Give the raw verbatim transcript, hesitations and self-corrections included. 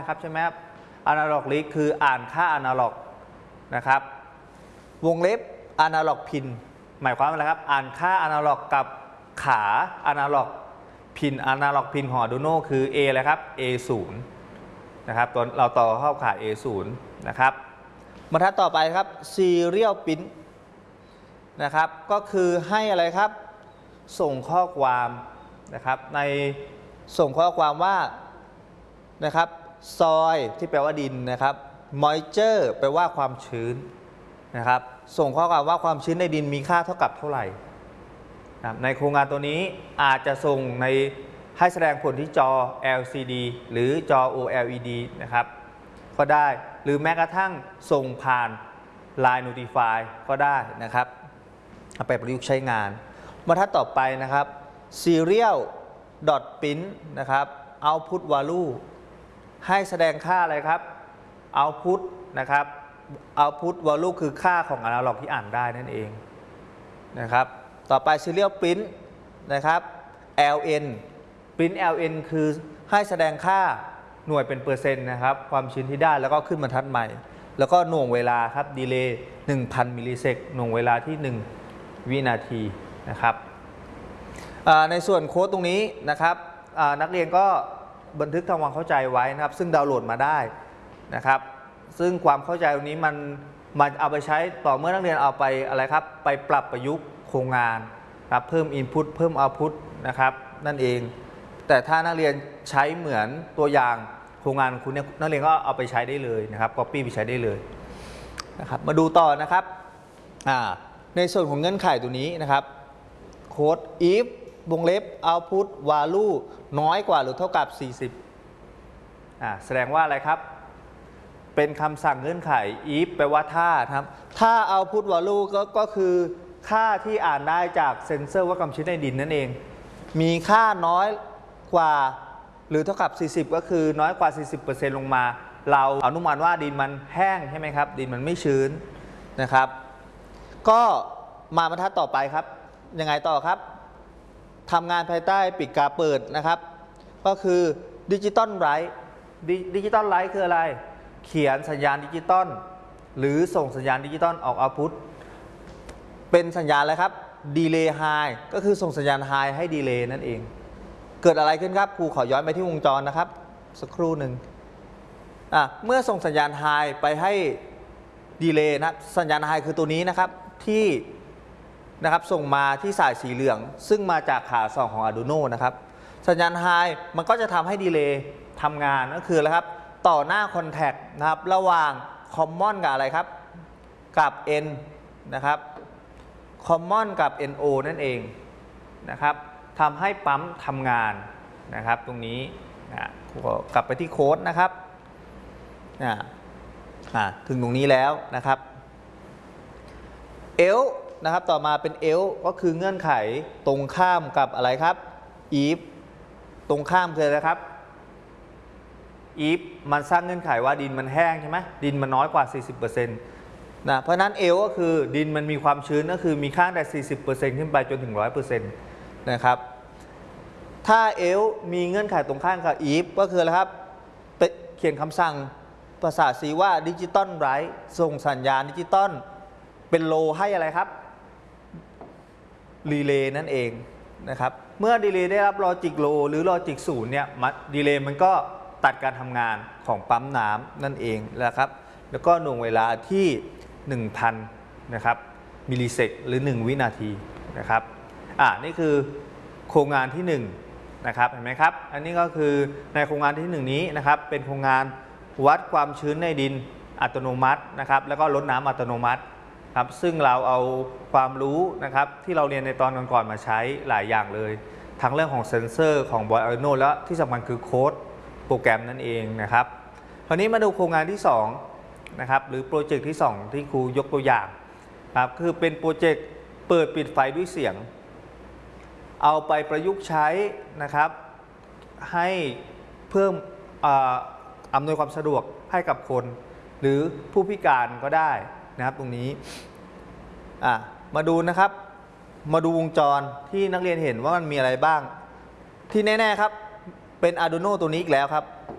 นะครับใช่ไหมครับ analog read คืออ่านค่า analog นะครับวงเล็บ analog pin หมายความว่าอะไรครับอ่านค่า analog กับขา analog pin analog pin ของ Arduino คือ A อะไรครับ เอ ศูนย์ นะครับตัวเราต่อเข้าขา เอ ศูนย์ นะครับบรรทัดต่อไปครับ serial pin นะครับก็คือให้อะไรครับส่งข้อความนะครับในส่งข้อความว่านะครับ soil ที่แปลว่าดินนะครับ moisture แปลว่าความชื้นนะครับส่งข้อความว่าความชื้นในดินมีค่าเท่ากับเท่าไหร่ในโครงงานตัวนี้อาจจะส่งในให้แสดงผลที่จอ แอล ซี ดี หรือจอ โอ แอล อี ดี นะครับก็ได้หรือแม้กระทั่งส่งผ่าน Line Notify ก็ได้นะครับเอาไปประยุกต์ใช้งานบรรทัดต่อไปนะครับ serial print นะครับ output value ให้แสดงค่าอะไรครับ output นะครับ output value คือค่าของ analog ที่อ่านได้นั่นเองนะครับต่อไป serial print นะครับ แอล เอ็น print แอล เอ็น คือให้แสดงค่าหน่วยเป็นเปอร์เซ็นต์นะครับความชื้นที่ได้แล้วก็ขึ้นบรรทัดใหม่แล้วก็หน่วงเวลาครับดีเลย์ หนึ่งพัน มิลลิเซกหน่วงเวลาที่หนึ่งวินาทีนะครับในส่วนโค้ดตรงนี้นะครับนักเรียนก็บันทึกทำความเข้าใจไว้นะครับซึ่งดาวน์โหลดมาได้นะครับซึ่งความเข้าใจตรงนี้มันมันเอาไปใช้ต่อเมื่อนักเรียนเอาไปอะไรครับไปปรับประยุกต์โครงงานครับเพิ่ม Input เพิ่ม Output นะครับนั่นเองแต่ถ้านักเรียนใช้เหมือนตัวอย่างโครงงานของคุณเนี่ยนักเรียนก็เอาไปใช้ได้เลยนะครับ Copy ไปใช้ได้เลยนะครับมาดูต่อนะครับในส่วนของเงื่อนไขตัวนี้นะครับโค้ด if วงเล็บ output value น้อยกว่าหรือเท่ากับสี่สิบอ่าแสดงว่าอะไรครับเป็นคำสั่งเงื่อนไข if แปลว่าถ้าครับถ้า output value ก็ก็คือค่าที่อ่านได้จากเซ็นเซอร์ว่าความชื้นในดินนั่นเองมีค่าน้อยกว่าหรือเท่ากับสี่สิบก็คือน้อยกว่า สี่สิบเปอร์เซ็นต์ ลงมาเราอนุมานว่าดินมันแห้งใช่ไหมครับดินมันไม่ชื้นนะครับก็มาบรรทัดต่อไปครับยังไงต่อครับทำงานภายใต้ปีกกาเปิดนะครับก็คือดิจิตอลไรท์ดิจิตอลไรท์คืออะไรเขียนสัญญาณดิจิตอลหรือส่งสัญญาณดิจิตอลออกเอาต์พุตเป็นสัญญาณอะไรครับดีเลย์ไฮก็คือส่งสัญญาณไฮให้ดีเลย์นั่นเองเกิดอะไรขึ้นครับครูขอย้อนไปที่วงจรนะครับสักครู่หนึ่งอ่ะเมื่อส่งสัญญาณไฮไปให้ดีเลย์นะสัญญาณไฮคือตัวนี้นะครับที่นะครับส่งมาที่สายสีเหลืองซึ่งมาจากขาสองของ Arduino นะครับสัญญาณไฮมันก็จะทำให้ดีเลย์ทำงานก็คืออะไรครับต่อหน้าคอนแทคนะครับระหว่าง Common กับอะไรครับกับ N นะครับ Common กับ เอ็น โอ นั่นเองนะครับทำให้ปั๊มทำงานนะครับตรงนี้นะกลับไปที่โค้ดนะครับนะถึงตรงนี้แล้วนะครับเอลนะครับต่อมาเป็น else ก็คือเงื่อนไขตรงข้ามกับอะไรครับ if ตรงข้ามคืออะไรครับ if มันสร้างเงื่อนไขว่าดินมันแห้งใช่ไหมดินมันน้อยกว่า สี่สิบเปอร์เซ็นต์ นะเพราะนั้น else ก็คือดินมันมีความชื้นก็คือมีค่าแต่ สี่สิบเปอร์เซ็นต์ ขึ้นไปจนถึง หนึ่งร้อยเปอร์เซ็นต์ นะครับถ้า else มีเงื่อนไขตรงข้ามกับ if ก็คืออะไรครับเขียนคำสั่งภาษา C ว่า digital write ส่งสัญญาณดิจิตอลเป็นโลให้อะไรครับรีเลย์นั่นเองนะครับเมื่อดีเลย์ได้รับลอจิกโลหรือลอจิกศูนย์เนี่ยดีเลย์มันก็ตัดการทำงานของปั๊มน้ำนั่นเองนะครับแล้วก็หน่วงเวลาที่ หนึ่งพัน นะครับมิลลิเซกหรือหนึ่งวินาทีนะครับอ่านี่คือโครงงานที่หนึ่งนะครับเห็นไหมครับอันนี้ก็คือในโครงงานที่หนึ่งนี้นะครับเป็นโครงงานวัดความชื้นในดินอัตโนมัตินะครับแล้วก็ลดน้ำอัตโนมัติครับซึ่งเราเอาความรู้นะครับที่เราเรียนในตอนก่อนๆมาใช้หลายอย่างเลยทั้งเรื่องของเซ็นเซอร์ของบอร์ด Arduino และที่สำคัญคือโค้ดโปรแกรมนั่นเองนะครับคราวนี้มาดูโครงงานที่สองนะครับหรือโปรเจกต์ที่สองที่ครูยกตัวอย่างครับคือเป็นโปรเจกต์เปิดปิดไฟด้วยเสียงเอาไปประยุกต์ใช้นะครับให้เพิ่มอำนวยความสะดวกให้กับคนหรือผู้พิการก็ได้นะครับตรงนี้มาดูนะครับมาดูวงจรที่นักเรียนเห็นว่ามันมีอะไรบ้างที่แน่ๆครับเป็น Arduino ตัวนี้อีกแล้วครับ